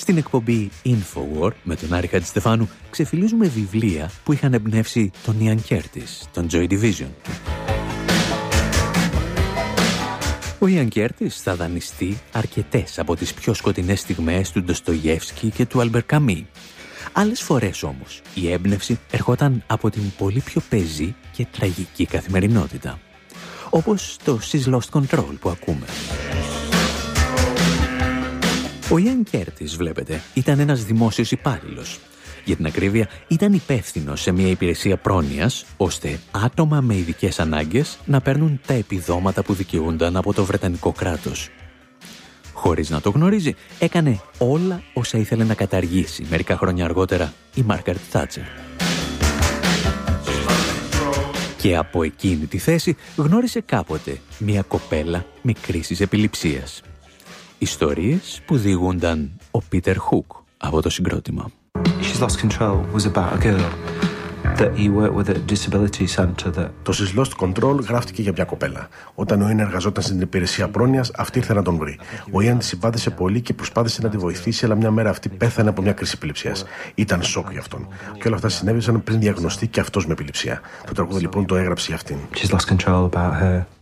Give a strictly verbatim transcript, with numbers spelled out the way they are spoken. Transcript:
Στην εκπομπή Infowar με τον Άρη Χατζηστεφάνου ξεφυλίζουμε βιβλία που είχαν εμπνεύσει τον Ian Curtis, τον Joy Division. Ο Ian Curtis θα δανειστεί αρκετές από τις πιο σκοτεινές στιγμές του Ντοστογιεύσκι και του Άλμπερ Καμί. Άλλες φορές όμως η έμπνευση ερχόταν από την πολύ πιο πεζή και τραγική καθημερινότητα. Όπως το She's Lost Control που ακούμε. Ο Ian Curtis, βλέπετε, ήταν ένας δημόσιος υπάλληλος. Για την ακρίβεια, ήταν υπεύθυνος σε μια υπηρεσία πρόνοιας, ώστε άτομα με ειδικές ανάγκες να παίρνουν τα επιδόματα που δικαιούνταν από το Βρετανικό κράτος. Χωρίς να το γνωρίζει, έκανε όλα όσα ήθελε να καταργήσει μερικά χρόνια αργότερα η Μάργκαρετ Θάτσερ. Και από εκείνη τη θέση γνώρισε κάποτε μια κοπέλα με κρίσεις επιληψίας. Ιστορίες που διηγούνταν ο Πίτερ Χουκ από το συγκρότημα. She's Lost Control was about a girl that he worked with at a disability center that... Το She's Lost Control γράφτηκε για μια κοπέλα. Όταν ο Ιαν εργαζόταν στην υπηρεσία πρόνοιας, αυτή ήρθε να τον βρει. Ο Ιαν τη συμπάθησε πολύ και προσπάθησε να τη βοηθήσει, αλλά μια μέρα αυτή πέθανε από μια κρίση επιληψίας. Ήταν σοκ για αυτόν. Και όλα αυτά συνέβησαν πριν διαγνωστεί και αυτός με επιληψία. Το τραγούδι λοιπόν το έγραψε για αυτήν. She's lost control about her